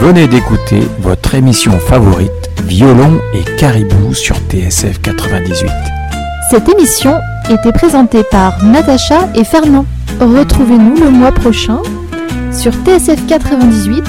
venez d'écouter votre émission favorite, Violon et Caribou sur TSF 98. Cette émission était présentée par Natacha et Fernand. Retrouvez-nous le mois prochain sur TSF 98